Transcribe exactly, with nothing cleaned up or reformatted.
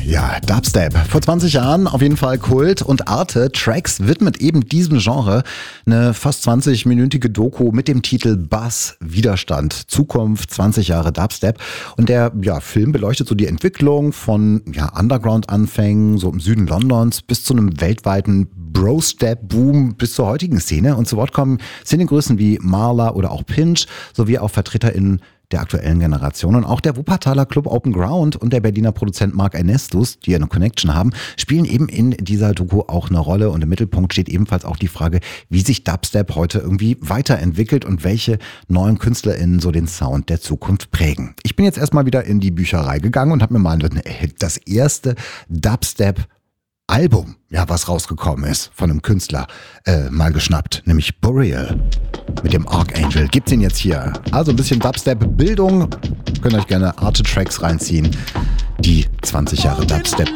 Ja, Dubstep. Vor zwanzig Jahren auf jeden Fall Kult und Arte Tracks widmet eben diesem Genre eine fast zwanzig-minütige Doku mit dem Titel Buzz Widerstand, Zukunft, zwanzig Jahre Dubstep. Und der ja, Film beleuchtet so die Entwicklung von ja, Underground-Anfängen, so im Süden Londons, bis zu einem weltweiten Bro-Step-Boom bis zur heutigen Szene. Und zu Wort kommen Szenegrößen wie Marla oder auch Pinch, sowie auch VertreterInnen der aktuellen Generation. Und auch der Wuppertaler Club Open Ground und der Berliner Produzent Mark Ernestus, die eine Connection haben, spielen eben in dieser Doku auch eine Rolle. Und im Mittelpunkt steht ebenfalls auch die Frage, wie sich Dubstep heute irgendwie weiterentwickelt und welche neuen KünstlerInnen so den Sound der Zukunft prägen. Ich bin jetzt erstmal wieder in die Bücherei gegangen und habe mir mal das erste Dubstep Album, ja, was rausgekommen ist, von einem Künstler äh, mal geschnappt, nämlich Burial mit dem Archangel. Gibt's ihn jetzt hier. Also ein bisschen Dubstep-Bildung. Könnt euch gerne Arte-Tracks reinziehen. Die zwanzig Jahre Dubstep.